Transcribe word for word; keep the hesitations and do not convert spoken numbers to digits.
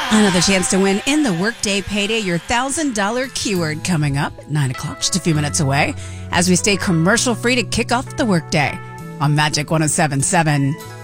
Another chance to win in the Workday Payday, your one thousand dollars keyword coming up at nine o'clock, just a few minutes away, as we stay commercial free to kick off the workday on Magic one oh seven point seven.